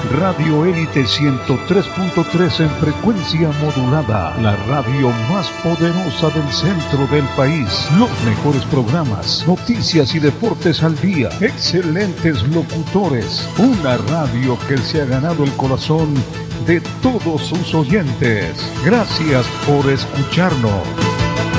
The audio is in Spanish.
Radio Élite 103.3 en frecuencia modulada, la radio más poderosa del centro del país. Los mejores programas, noticias y deportes al día, excelentes locutores, una radio que se ha ganado el corazón de todos sus oyentes. Gracias por escucharnos.